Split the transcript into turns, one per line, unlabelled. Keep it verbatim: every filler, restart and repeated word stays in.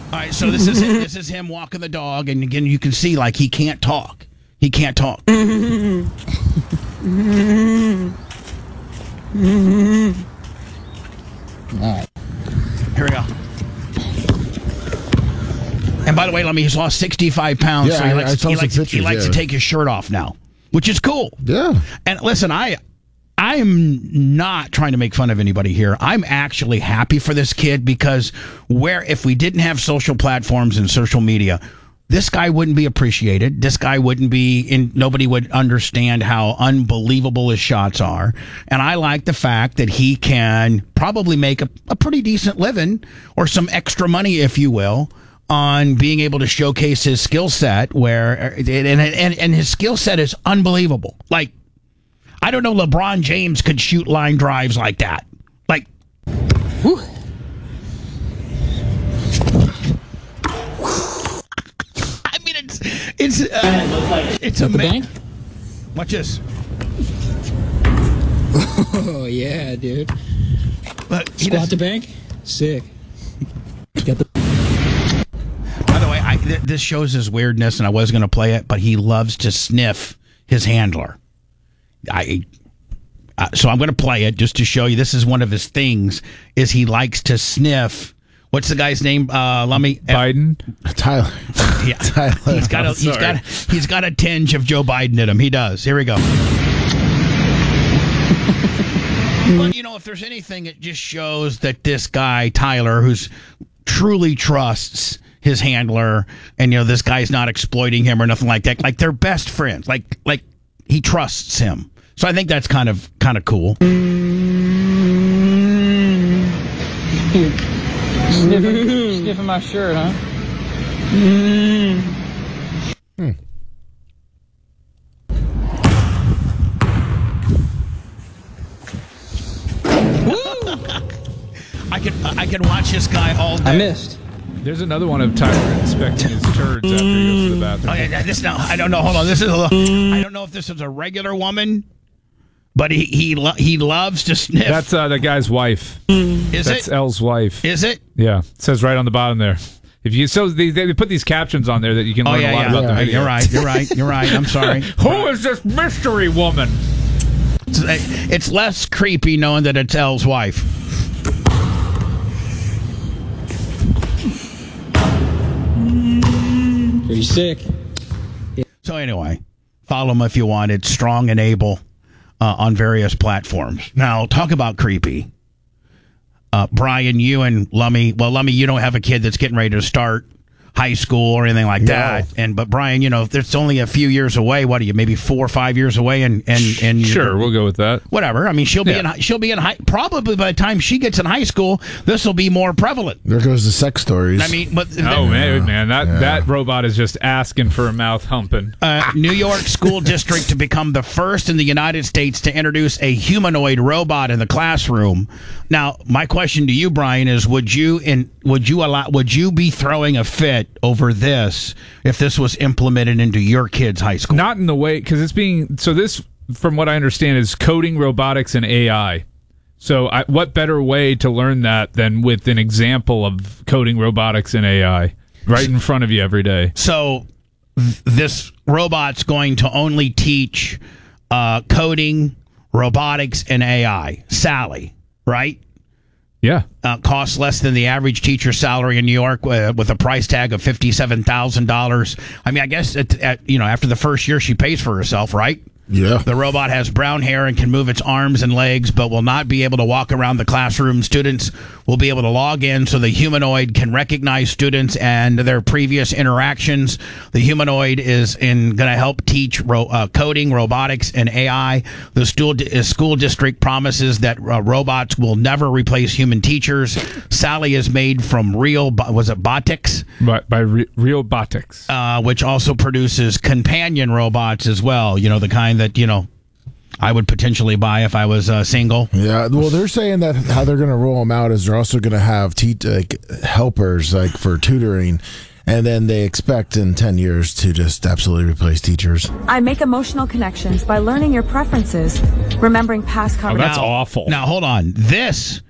All right, so this is this is him walking the dog, and again, you can see like he can't talk. He can't talk. All right, here we go. And by the way, let me. He's lost sixty-five pounds.
Yeah,
so he
I-
likes,
I saw
he
some
likes,
pictures,
he likes
yeah.
to take his shirt off now, which is cool.
Yeah.
And listen, I I am not trying to make fun of anybody here. I'm actually happy for this kid because where if we didn't have social platforms and social media, this guy wouldn't be appreciated. This guy wouldn't be in. Nobody would understand how unbelievable his shots are. And I like the fact that he can probably make a, a pretty decent living or some extra money, if you will, on being able to showcase his skill set. Where and and and his skill set is unbelievable. Like I don't know, LeBron James could shoot line drives like that. Like, whew. It's it's uh, it's a
the bank.
Watch this.
Oh yeah, dude.
Look, he
Squat
does-
the bank. Sick. Get the.
By the way, I, th- this shows his weirdness, and I was going to play it, but he loves to sniff his handler. I uh, so I'm going to play it just to show you. This is one of his things: is he likes to sniff. What's the guy's name? Uh, let me.
Biden.
Tyler.
Yeah,
Tyler.
he's got a he's
Sorry.
got he's got a tinge of Joe Biden in him. He does. Here we go. But you know, if there's anything, it just shows that this guy Tyler, who's truly trusts his handler, and you know, this guy's not exploiting him or nothing like that. Like they're best friends. Like like he trusts him. So I think that's kind of kind of cool.
Sniffing, sniffing my shirt, huh?
Hmm.
I can I can watch this guy all day.
I missed.
There's another one of Tyler inspecting his turds after he goes to the bathroom.
Oh, yeah, this now I don't know. Hold on. This is a little, I don't know if this is a regular woman, but he he lo- he loves to sniff.
That's uh, the guy's wife.
is
That's
it?
Elle's wife.
Is it?
Yeah, it says right on the bottom there. If you so they, they put these captions on there that you can
Oh
learn
yeah,
a lot
yeah.
about the
yeah.
video.
You're right. You're right. You're right. I'm sorry.
Who is this mystery woman?
It's, it's less creepy knowing that it's Elle's wife.
Pretty sick.
So anyway, follow him if you want. It's Strong and Able uh, on various platforms. Now, talk about creepy. Uh, Brian, you and Lummy. Well, Lummy, you don't have a kid that's getting ready to start high school or anything like
No.
that. And but Brian, you know, if it's only a few years away, what are you? Maybe four or five years away, and and and
Sure, we'll go with that.
whatever. I mean, she'll be
Yeah.
in hi- she'll be in high. Probably by the time she gets in high school, this will be more prevalent.
There goes the sex stories.
I mean, but
Oh man, man, that
Yeah.
that robot is just asking for a mouth humping.
uh, New York school district to become the first in the United States to introduce a humanoid robot in the classroom. Now, my question to you, Brian, is: Would you in would you allow would you be throwing a fit over this if this was implemented into your kid's high school?
Not in the way because it's being so. This, from what I understand, is coding, robotics, and A I. So, I, what better way to learn that than with an example of coding, robotics, and A I right in front of you every day?
So, th- this robot's going to only teach uh, coding, robotics, and A I. Sally, right?
Yeah.
Uh, costs less than the average teacher's salary in New York, uh, with a price tag of fifty-seven thousand dollars. I mean, I guess at, at, you know, after the first year, she pays for herself, right?
yeah.
The robot has brown hair and can move its arms and legs, but will not be able to walk around the classroom. Students will be able to log in so the humanoid can recognize students and their previous interactions. The humanoid is in going to help teach ro- uh, coding, robotics, and A I. The school, di- school district promises that uh, robots will never replace human teachers. Sally is made from real, bo- was it Botix?
By, by Re- Realbotics.
Uh, which also produces companion robots as well. You know, the kind that, you know, I would potentially buy if I was uh, single.
Yeah, well, they're saying that how they're going to roll them out is they're also going to have te- like helpers like for tutoring, and then they expect in ten years to just absolutely replace teachers.
I make emotional connections by learning your preferences, remembering past
Oh,
conversations.
that's awful.
Now, hold on. This